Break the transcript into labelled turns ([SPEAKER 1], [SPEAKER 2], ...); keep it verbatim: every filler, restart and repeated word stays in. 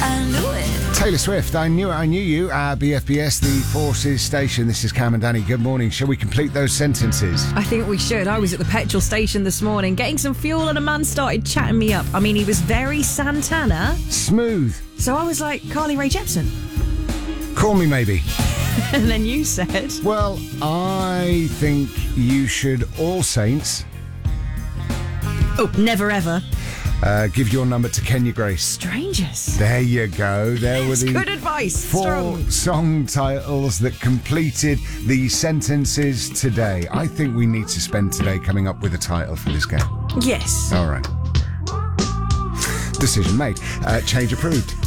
[SPEAKER 1] I knew it.
[SPEAKER 2] Taylor Swift, I Knew It, I Knew You, uh, B F B S, the Forces Station. This is Cam and Danny. Good morning. Shall we complete those sentences?
[SPEAKER 1] I think we should. I was at the petrol station this morning getting some fuel and a man started chatting me up. I mean, he was very Santana.
[SPEAKER 2] Smooth.
[SPEAKER 1] So I was like, Carly Rae Jepsen.
[SPEAKER 2] Call me maybe.
[SPEAKER 1] And then you said...
[SPEAKER 2] Well, I think you should, All Saints...
[SPEAKER 1] Oh, never ever.
[SPEAKER 2] Uh, give your number to Kenya Grace.
[SPEAKER 1] Strangers.
[SPEAKER 2] There you go. There were the
[SPEAKER 1] good advice.
[SPEAKER 2] four
[SPEAKER 1] Strong.
[SPEAKER 2] song titles that completed the sentences today. I think we need to spend today coming up with a title for this game.
[SPEAKER 1] Yes.
[SPEAKER 2] All right. Decision made. Uh, change approved.